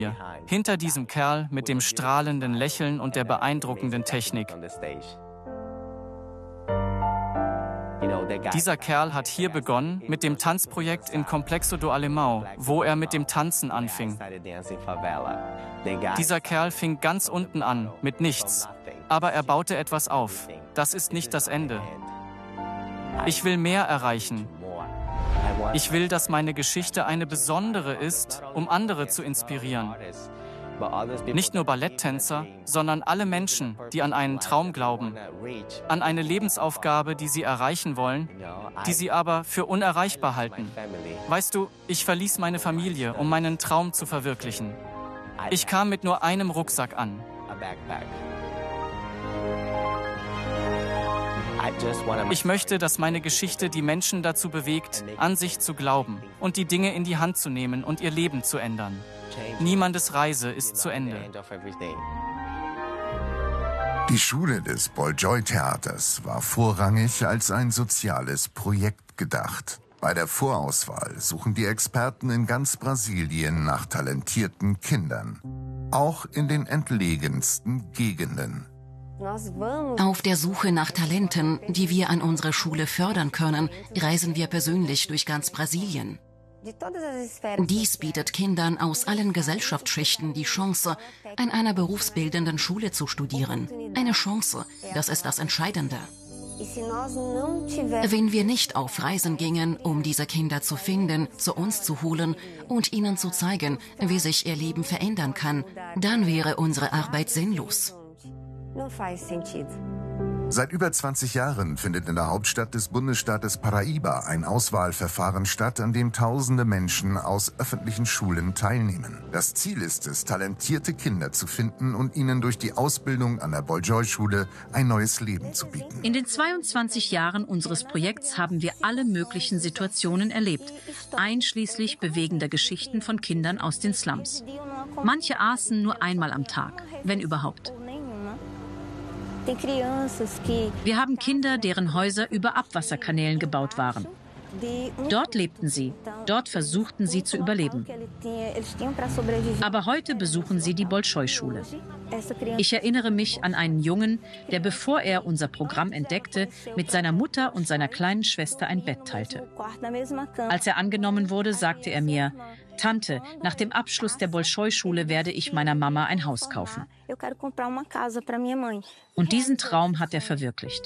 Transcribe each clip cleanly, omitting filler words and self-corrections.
Hinter diesem Kerl mit dem strahlenden Lächeln und der beeindruckenden Technik. Dieser Kerl hat hier begonnen mit dem Tanzprojekt in Complexo do Alemão, wo er mit dem Tanzen anfing. Dieser Kerl fing ganz unten an, mit nichts. Aber er baute etwas auf. Das ist nicht das Ende. Ich will mehr erreichen. Ich will, dass meine Geschichte eine besondere ist, um andere zu inspirieren. Nicht nur Balletttänzer, sondern alle Menschen, die an einen Traum glauben, an eine Lebensaufgabe, die sie erreichen wollen, die sie aber für unerreichbar halten. Weißt du, ich verließ meine Familie, um meinen Traum zu verwirklichen. Ich kam mit nur einem Rucksack an. Ich möchte, dass meine Geschichte die Menschen dazu bewegt, an sich zu glauben und die Dinge in die Hand zu nehmen und ihr Leben zu ändern. Niemandes Reise ist zu Ende. Die Schule des Bolshoi-Theaters war vorrangig als ein soziales Projekt gedacht. Bei der Vorauswahl suchen die Experten in ganz Brasilien nach talentierten Kindern. Auch in den entlegensten Gegenden. Auf der Suche nach Talenten, die wir an unserer Schule fördern können, reisen wir persönlich durch ganz Brasilien. Dies bietet Kindern aus allen Gesellschaftsschichten die Chance, an einer berufsbildenden Schule zu studieren. Eine Chance, das ist das Entscheidende. Wenn wir nicht auf Reisen gingen, um diese Kinder zu finden, zu uns zu holen und ihnen zu zeigen, wie sich ihr Leben verändern kann, dann wäre unsere Arbeit sinnlos. Seit über 20 Jahren findet in der Hauptstadt des Bundesstaates Paraíba ein Auswahlverfahren statt, an dem tausende Menschen aus öffentlichen Schulen teilnehmen. Das Ziel ist es, talentierte Kinder zu finden und ihnen durch die Ausbildung an der Bolshoi-Schule ein neues Leben zu bieten. In den 22 Jahren unseres Projekts haben wir alle möglichen Situationen erlebt, einschließlich bewegender Geschichten von Kindern aus den Slums. Manche aßen nur einmal am Tag, wenn überhaupt. Wir haben Kinder, deren Häuser über Abwasserkanälen gebaut waren. Dort lebten sie, dort versuchten sie zu überleben. Aber heute besuchen sie die Bolshoi-Schule. Ich erinnere mich an einen Jungen, der, bevor er unser Programm entdeckte, mit seiner Mutter und seiner kleinen Schwester ein Bett teilte. Als er angenommen wurde, sagte er mir: Tante, nach dem Abschluss der Bolshoi-Schule werde ich meiner Mama ein Haus kaufen. Und diesen Traum hat er verwirklicht.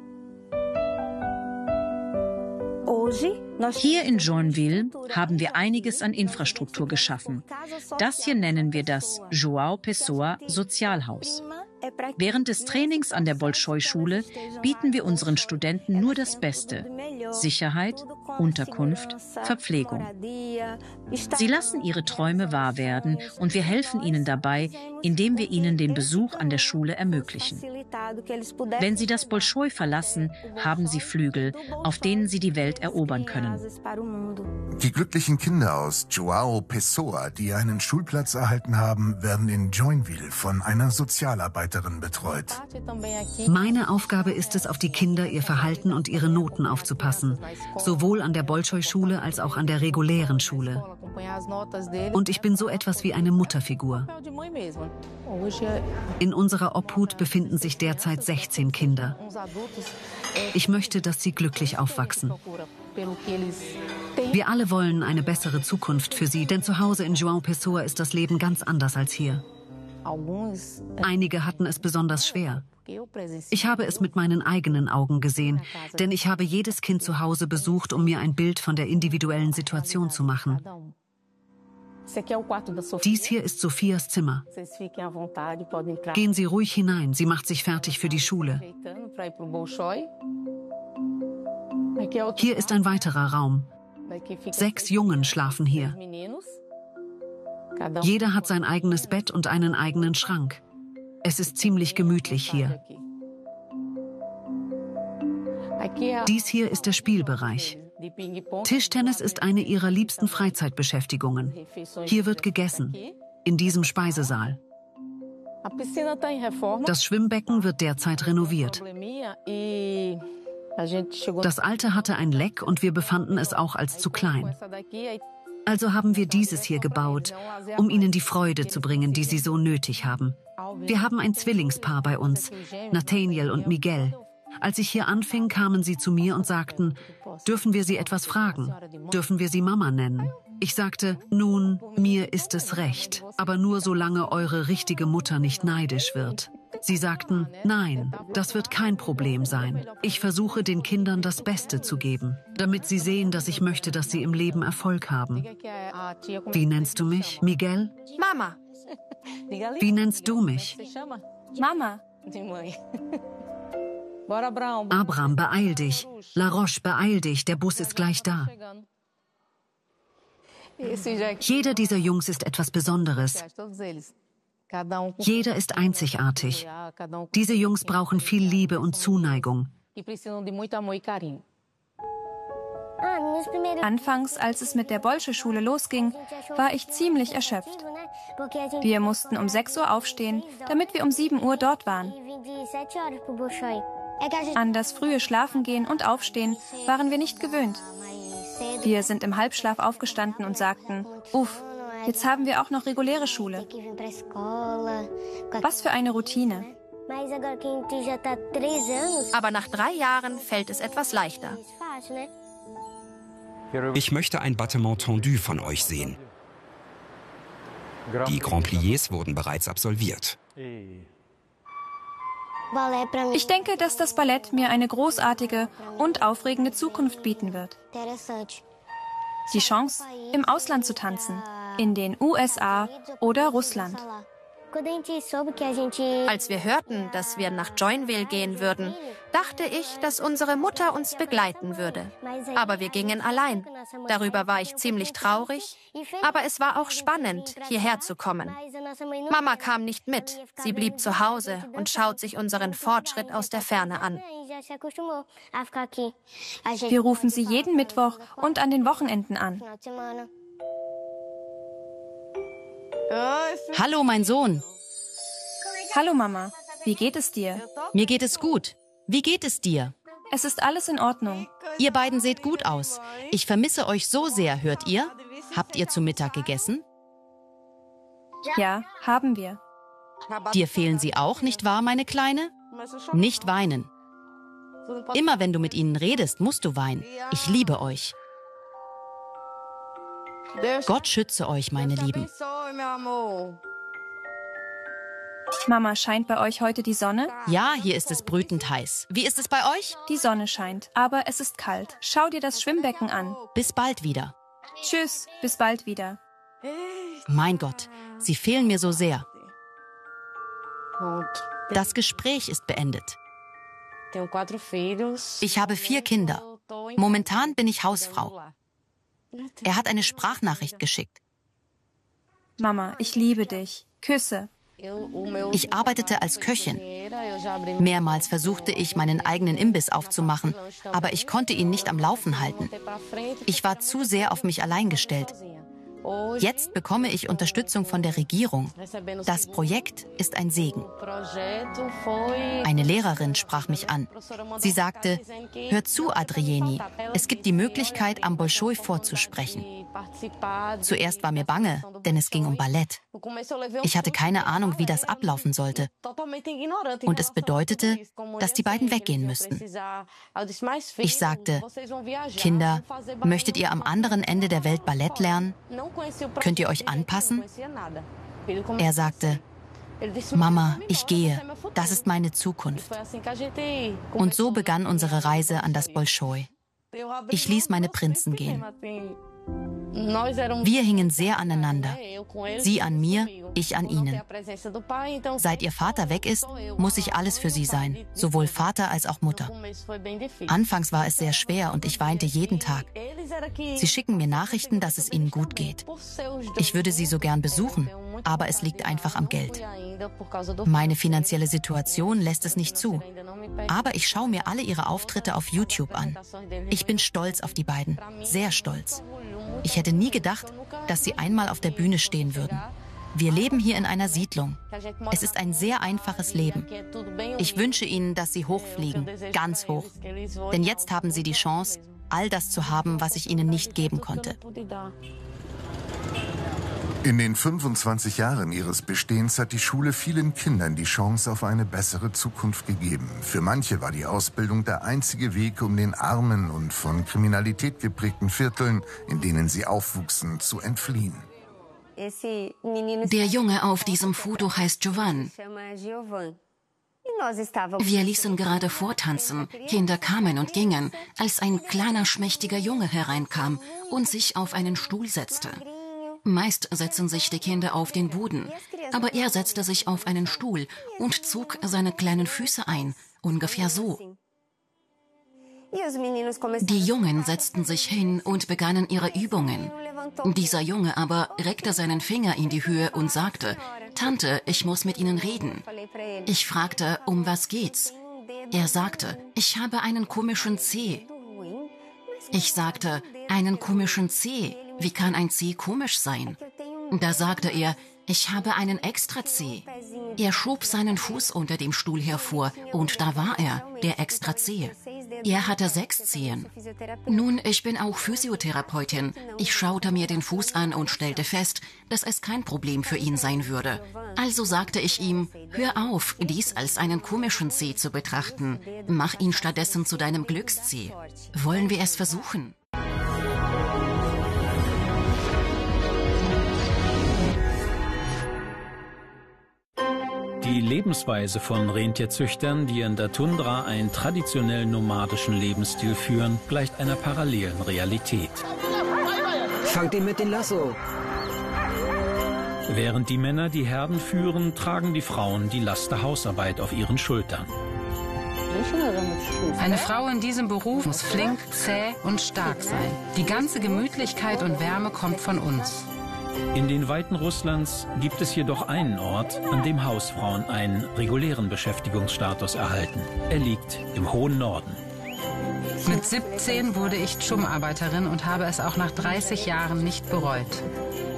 Hier in Joinville haben wir einiges an Infrastruktur geschaffen. Das hier nennen wir das João Pessoa Sozialhaus. Während des Trainings an der Bolshoi-Schule bieten wir unseren Studenten nur das Beste: Sicherheit, Unterkunft, Verpflegung. Sie lassen ihre Träume wahr werden und wir helfen ihnen dabei, indem wir ihnen den Besuch an der Schule ermöglichen. Wenn sie das Bolshoi verlassen, haben sie Flügel, auf denen sie die Welt erobern können. Die glücklichen Kinder aus João Pessoa, die einen Schulplatz erhalten haben, werden in Joinville von einer Sozialarbeiterin betreut. Meine Aufgabe ist es, auf die Kinder, ihr Verhalten und ihre Noten aufzupassen, sowohl an der Bolshoi-Schule als auch an der regulären Schule. Und ich bin so etwas wie eine Mutterfigur. In unserer Obhut befinden sich derzeit 16 Kinder. Ich möchte, dass sie glücklich aufwachsen. Wir alle wollen eine bessere Zukunft für sie, denn zu Hause in João Pessoa ist das Leben ganz anders als hier. Einige hatten es besonders schwer. Ich habe es mit meinen eigenen Augen gesehen, denn ich habe jedes Kind zu Hause besucht, um mir ein Bild von der individuellen Situation zu machen. Dies hier ist Sophias Zimmer. Gehen Sie ruhig hinein, sie macht sich fertig für die Schule. Hier ist ein weiterer Raum. 6 Jungen schlafen hier. Jeder hat sein eigenes Bett und einen eigenen Schrank. Es ist ziemlich gemütlich hier. Dies hier ist der Spielbereich. Tischtennis ist eine ihrer liebsten Freizeitbeschäftigungen. Hier wird gegessen, in diesem Speisesaal. Das Schwimmbecken wird derzeit renoviert. Das alte hatte ein Leck und wir befanden es auch als zu klein. Also haben wir dieses hier gebaut, um ihnen die Freude zu bringen, die sie so nötig haben. Wir haben ein Zwillingspaar bei uns, Nathaniel und Miguel. Als ich hier anfing, kamen sie zu mir und sagten, dürfen wir sie etwas fragen? Dürfen wir sie Mama nennen? Ich sagte, nun, mir ist es recht, aber nur solange eure richtige Mutter nicht neidisch wird. Sie sagten, nein, das wird kein Problem sein. Ich versuche den Kindern das Beste zu geben, damit sie sehen, dass ich möchte, dass sie im Leben Erfolg haben. Wie nennst du mich, Miguel? Mama. Wie nennst du mich? Mama. Abraham, beeil dich. La Roche, beeil dich, der Bus ist gleich da. Jeder dieser Jungs ist etwas Besonderes. Jeder ist einzigartig. Diese Jungs brauchen viel Liebe und Zuneigung. Anfangs, als es mit der Bolsche-Schule losging, war ich ziemlich erschöpft. Wir mussten um 6 Uhr aufstehen, damit wir um 7 Uhr dort waren. An das frühe Schlafengehen und Aufstehen waren wir nicht gewöhnt. Wir sind im Halbschlaf aufgestanden und sagten, uff, jetzt haben wir auch noch reguläre Schule. Was für eine Routine. Aber nach 3 Jahren fällt es etwas leichter. Ich möchte ein Battement tendu von euch sehen. Die Grand Pliés wurden bereits absolviert. Ich denke, dass das Ballett mir eine großartige und aufregende Zukunft bieten wird. Die Chance, im Ausland zu tanzen, in den USA oder Russland. Als wir hörten, dass wir nach Joinville gehen würden, dachte ich, dass unsere Mutter uns begleiten würde. Aber wir gingen allein. Darüber war ich ziemlich traurig, aber es war auch spannend, hierher zu kommen. Mama kam nicht mit. Sie blieb zu Hause und schaut sich unseren Fortschritt aus der Ferne an. Wir rufen sie jeden Mittwoch und an den Wochenenden an. Hallo, mein Sohn. Hallo Mama, wie geht es dir? Mir geht es gut. Wie geht es dir? Es ist alles in Ordnung. Ihr beiden seht gut aus. Ich vermisse euch so sehr, hört ihr? Habt ihr zu Mittag gegessen? Ja, haben wir. Dir fehlen sie auch, nicht wahr, meine Kleine? Nicht weinen. Immer wenn du mit ihnen redest, musst du weinen. Ich liebe euch. Gott schütze euch, meine Lieben. Mama, scheint bei euch heute die Sonne? Ja, hier ist es brütend heiß. Wie ist es bei euch? Die Sonne scheint, aber es ist kalt. Schau dir das Schwimmbecken an. Bis bald wieder. Tschüss, bis bald wieder. Mein Gott, sie fehlen mir so sehr. Das Gespräch ist beendet. Ich habe 4 Kinder. Momentan bin ich Hausfrau. Er hat eine Sprachnachricht geschickt. Mama, ich liebe dich. Küsse. Ich arbeitete als Köchin. Mehrmals versuchte ich, meinen eigenen Imbiss aufzumachen, aber ich konnte ihn nicht am Laufen halten. Ich war zu sehr auf mich allein gestellt. Jetzt bekomme ich Unterstützung von der Regierung. Das Projekt ist ein Segen. Eine Lehrerin sprach mich an. Sie sagte, hör zu, Adrieni, es gibt die Möglichkeit, am Bolschoi vorzusprechen. Zuerst war mir bange, denn es ging um Ballett. Ich hatte keine Ahnung, wie das ablaufen sollte. Und es bedeutete, dass die beiden weggehen müssten. Ich sagte, Kinder, möchtet ihr am anderen Ende der Welt Ballett lernen? Könnt ihr euch anpassen? Er sagte, Mama, ich gehe. Das ist meine Zukunft. Und so begann unsere Reise an das Bolschoi. Ich ließ meine Prinzen gehen. Wir hingen sehr aneinander. Sie an mir, ich an ihnen. Seit ihr Vater weg ist, muss ich alles für sie sein, sowohl Vater als auch Mutter. Anfangs war es sehr schwer und ich weinte jeden Tag. Sie schicken mir Nachrichten, dass es ihnen gut geht. Ich würde sie so gern besuchen, aber es liegt einfach am Geld. Meine finanzielle Situation lässt es nicht zu. Aber ich schaue mir alle ihre Auftritte auf YouTube an. Ich bin stolz auf die beiden, sehr stolz. Ich hätte nie gedacht, dass sie einmal auf der Bühne stehen würden. Wir leben hier in einer Siedlung. Es ist ein sehr einfaches Leben. Ich wünsche ihnen, dass sie hochfliegen, ganz hoch. Denn jetzt haben sie die Chance, all das zu haben, was ich ihnen nicht geben konnte. In den 25 Jahren ihres Bestehens hat die Schule vielen Kindern die Chance auf eine bessere Zukunft gegeben. Für manche war die Ausbildung der einzige Weg, um den armen und von Kriminalität geprägten Vierteln, in denen sie aufwuchsen, zu entfliehen. Der Junge auf diesem Foto heißt Giovan. Wir ließen gerade vortanzen. Kinder kamen und gingen, als ein kleiner, schmächtiger Junge hereinkam und sich auf einen Stuhl setzte. Meist setzen sich die Kinder auf den Boden, aber er setzte sich auf einen Stuhl und zog seine kleinen Füße ein, ungefähr so. Die Jungen setzten sich hin und begannen ihre Übungen. Dieser Junge aber reckte seinen Finger in die Höhe und sagte: »Tante, ich muss mit Ihnen reden.« Ich fragte, um was geht's? Er sagte: »Ich habe einen komischen Zeh.« Ich sagte: »Einen komischen Zeh? Wie kann ein Zeh komisch sein?« Da sagte er: »Ich habe einen Extrazeh.« Er schob seinen Fuß unter dem Stuhl hervor und da war er, der Extrazeh. Er hatte 6 Zehen. Nun, ich bin auch Physiotherapeutin. Ich schaute mir den Fuß an und stellte fest, dass es kein Problem für ihn sein würde. Also sagte ich ihm: »Hör auf, dies als einen komischen Zeh zu betrachten. Mach ihn stattdessen zu deinem Glückszeh. Wollen wir es versuchen?« Die Lebensweise von Rentierzüchtern, die in der Tundra einen traditionell nomadischen Lebensstil führen, gleicht einer parallelen Realität. Fangt ihn mit dem Lasso! Während die Männer die Herden führen, tragen die Frauen die Last der Hausarbeit auf ihren Schultern. Eine Frau in diesem Beruf muss flink, zäh und stark sein. Die ganze Gemütlichkeit und Wärme kommt von uns. In den Weiten Russlands gibt es jedoch einen Ort, an dem Hausfrauen einen regulären Beschäftigungsstatus erhalten. Er liegt im hohen Norden. Mit 17 wurde ich Tschum-Arbeiterin und habe es auch nach 30 Jahren nicht bereut.